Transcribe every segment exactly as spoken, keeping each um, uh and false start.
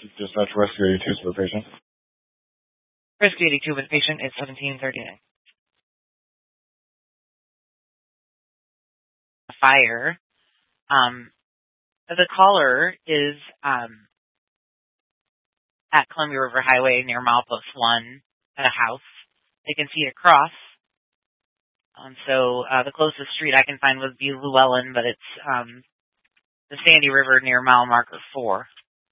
Dispatch Rescue eighty-two to the patient. Rescue eighty-two with patient is seventeen thirty-nine. Fire. Um, the caller is um, at Columbia River Highway near milepost one at a house. They can see it across. Um, so uh, the closest street I can find would be Llewellyn, but it's um, the Sandy River near mile marker four.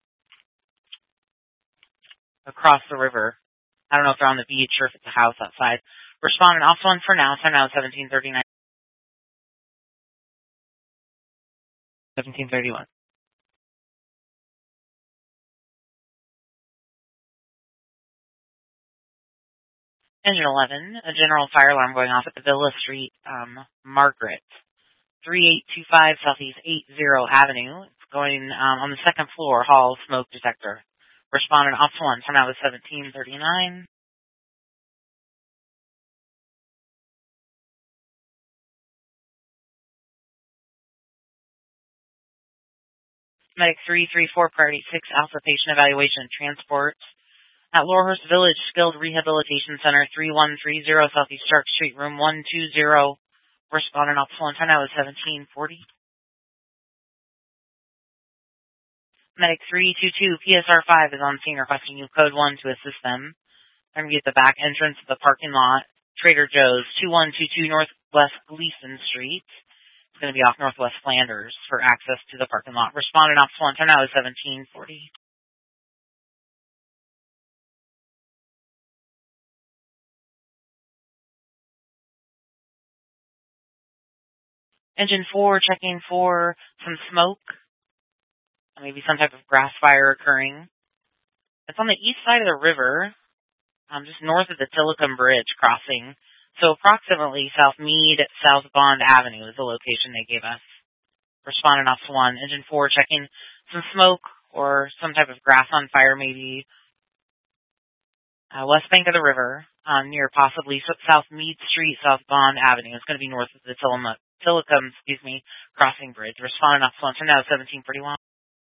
Across the river. I don't know if they're on the beach or if it's a house outside. Respondent off one for now. Time now is seventeen thirty-nine. seventeen thirty-one. Engine eleven, a general fire alarm going off at the Villa Street, um, Margaret. thirty-eight twenty-five Southeast eighty Avenue. It's going um, on the second floor, hall smoke detector. Respondent off one. Time now is seventeen thirty-nine. Medic three three four, priority six, alpha patient evaluation and transport. At Laurelhurst Village Skilled Rehabilitation Center, three one three zero Southeast Stark Street, room one two zero. Respondent off one. Time now is seventeen forty. Medic three two two, P S R five is on scene requesting you code one to assist them. I'm going to be at the back entrance of the parking lot, Trader Joe's, two one two two Northwest Gleason Street. It's going to be off Northwest Flanders for access to the parking lot. Respondent off one. Time now is seventeen forty. Engine four checking for some smoke, maybe some type of grass fire occurring. It's on the east side of the river, um, just north of the Tillicum Bridge crossing. So approximately South Meade, South Bond Avenue is the location they gave us. Respondent off one. Engine four checking some smoke or some type of grass on fire, maybe uh, west bank of the river, um, near possibly South Meade Street, South Bond Avenue. It's going to be north of the Tillicum, Tillicum, excuse me, crossing bridge. Respondent off one. So now seventeen forty-one.